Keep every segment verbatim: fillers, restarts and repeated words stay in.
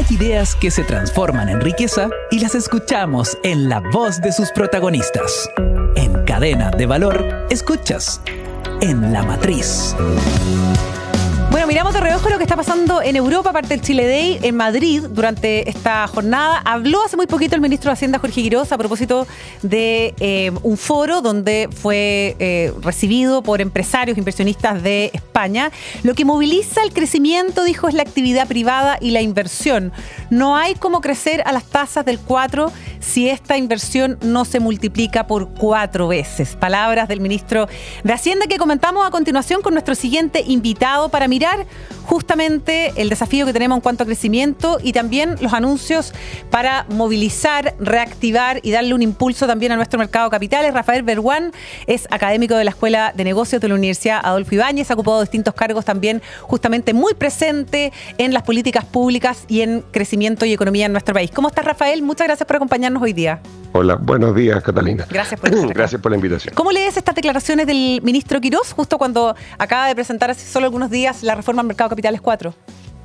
Hay ideas que se transforman en riqueza y las escuchamos en la voz de sus protagonistas. En Cadena de Valor, escuchas En la Matriz. Bueno, miramos de reojo lo que está pasando en Europa, aparte del Chile Day, en Madrid, durante esta jornada. Habló hace muy poquito el ministro de Hacienda, Jorge Quiroz, a propósito de eh, un foro donde fue eh, recibido por empresarios, inversionistas de España. Lo que moviliza el crecimiento, dijo, es la actividad privada y la inversión. No hay cómo crecer a las tasas del cuatro si esta inversión no se multiplica por cuatro veces. Palabras del ministro de Hacienda que comentamos a continuación con nuestro siguiente invitado para mirar justamente el desafío que tenemos en cuanto a crecimiento y también los anuncios para movilizar, reactivar y darle un impulso también a nuestro mercado de capitales. Rafael Berguán es académico de la Escuela de Negocios de la Universidad Adolfo Ibáñez, ha ocupado distintos cargos también justamente muy presente en las políticas públicas y en crecimiento y economía en nuestro país. ¿Cómo estás, Rafael? Muchas gracias por acompañarnos hoy día. Hola, buenos días, Catalina. Gracias por estar acá. Gracias por la invitación. ¿Cómo lees estas declaraciones del ministro Quiroz justo cuando acaba de presentar hace solo algunos días la reforma al mercado de capitales cuatro?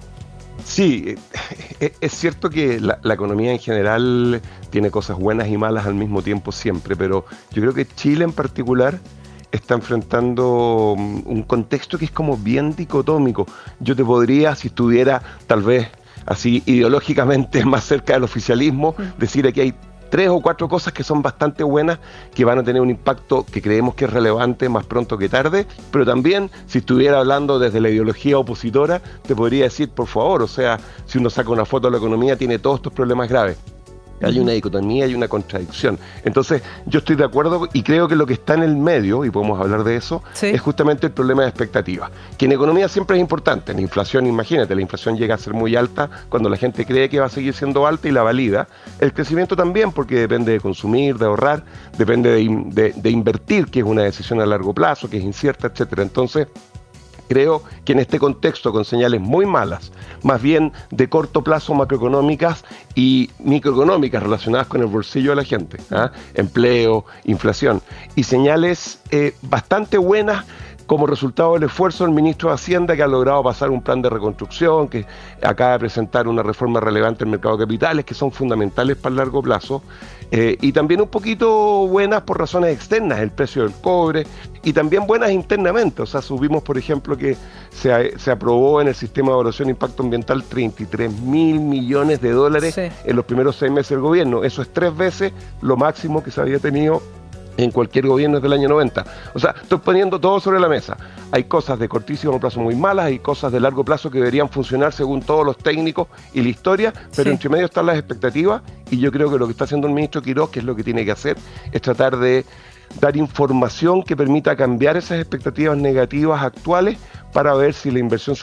Sí, es cierto que la, la economía en general tiene cosas buenas y malas al mismo tiempo siempre, pero yo creo que Chile en particular está enfrentando un contexto que es como bien dicotómico. Yo te podría, si estuviera tal vez así ideológicamente más cerca del oficialismo, decir que hay tres o cuatro cosas que son bastante buenas, que van a tener un impacto que creemos que es relevante más pronto que tarde, pero también, si estuviera hablando desde la ideología opositora, te podría decir, por favor, o sea, si uno saca una foto de la economía, tiene todos estos problemas graves. Hay una dicotomía y una contradicción. Entonces, yo estoy de acuerdo y creo que lo que está en el medio, y podemos hablar de eso, sí, es justamente el problema de expectativas. Que en economía siempre es importante. La inflación, imagínate, la inflación llega a ser muy alta cuando la gente cree que va a seguir siendo alta y la valida. El crecimiento también, porque depende de consumir, de ahorrar, depende de, de, de invertir, que es una decisión a largo plazo, que es incierta, etcétera. Entonces, creo que en este contexto, con señales muy malas, más bien de corto plazo macroeconómicas y microeconómicas relacionadas con el bolsillo de la gente, ¿ah? Empleo, inflación, y señales eh, bastante buenas como resultado del esfuerzo del ministro de Hacienda, que ha logrado pasar un plan de reconstrucción, que acaba de presentar una reforma relevante en el mercado de capitales, que son fundamentales para el largo plazo, eh, y también un poquito buenas por razones externas, el precio del cobre, y también buenas internamente. O sea, subimos, por ejemplo, que se, se aprobó en el sistema de evaluación de impacto ambiental treinta y tres mil millones de dólares sí. en los primeros seis meses del gobierno. Eso es tres veces lo máximo que se había tenido en cualquier gobierno desde el año noventa. O sea, estoy poniendo todo sobre la mesa. Hay cosas de cortísimo plazo muy malas, hay cosas de largo plazo que deberían funcionar según todos los técnicos y la historia, pero sí, entre medio están las expectativas, y yo creo que lo que está haciendo el ministro Quiroz, que es lo que tiene que hacer, es tratar de dar información que permita cambiar esas expectativas negativas actuales para ver si la inversión